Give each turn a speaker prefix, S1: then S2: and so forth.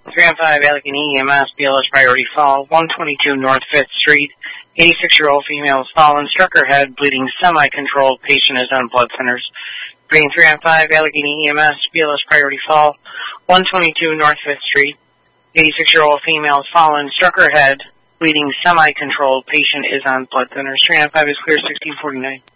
S1: 305 Allegheny EMS, BLS priority fall, 122 North 5th Street. 86-year-old female is fallen, struck her head, bleeding, semi-controlled. Patient is on blood thinners. Bringing 305 Allegheny EMS, BLS priority fall, 122 North 5th Street. 86-year-old female is fallen, struck her head, bleeding, semi-controlled. Patient is on blood thinners. 305 is clear, 1649.